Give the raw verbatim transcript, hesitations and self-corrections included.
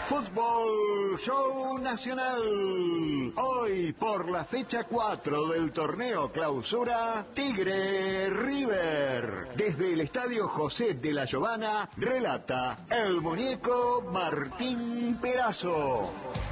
Fútbol Show Nacional. Hoy, por la fecha cuatro del torneo Clausura, Tigre River. Desde el Estadio José de la Giovana, relata el muñeco Martín Perazo.